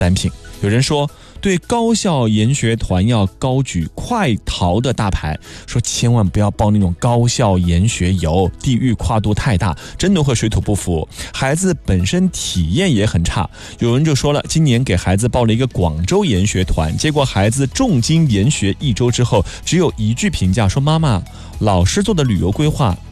单品。有人说对高校研学团要高举快逃的大牌，说千万不要报那种高校研学游，地域跨度太大，真的会水土不服，孩子本身体验也很差。有人就说了，今年给孩子报了一个广州研学团，结果孩子重金研学1周之后，只有一句评价说，妈妈，老师做的旅游规划